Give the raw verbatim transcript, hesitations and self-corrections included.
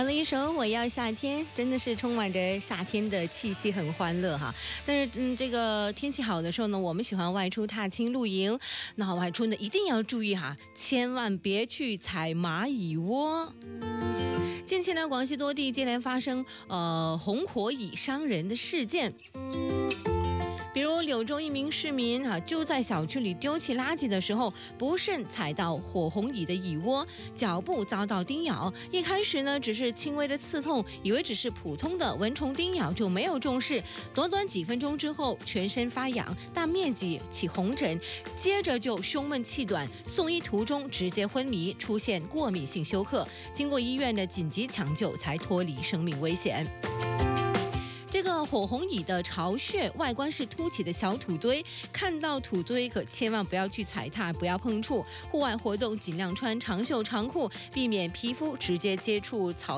唱了一首《我要夏天》，真的是充满着夏天的气息，很欢乐哈。但是，嗯，这个天气好的时候呢，我们喜欢外出踏青露营，那外出呢一定要注意哈，千万别去踩蚂蚁窝。近期呢，广西多地接连发生呃红火蚁伤人的事件。比如柳州一名市民啊，就在小区里丢弃垃圾的时候，不慎踩到火红蚁的蚁窝，脚部遭到叮咬。一开始呢，只是轻微的刺痛，以为只是普通的蚊虫叮咬，就没有重视。短短几分钟之后，全身发痒，大面积起红疹，接着就胸闷气短，送医途中直接昏迷，出现过敏性休克。经过医院的紧急抢救，才脱离生命危险。这个火红蚁的巢穴外观是凸起的小土堆，看到土堆可千万不要去踩踏，不要碰触。户外活动尽量穿长袖长裤，避免皮肤直接接触草